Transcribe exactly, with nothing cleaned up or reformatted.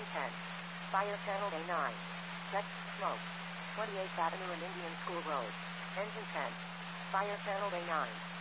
ten. Fire channel A nine. Check. Smoke. twenty-eighth Avenue and Indian School Road. Engine ten. Fire channel A nine.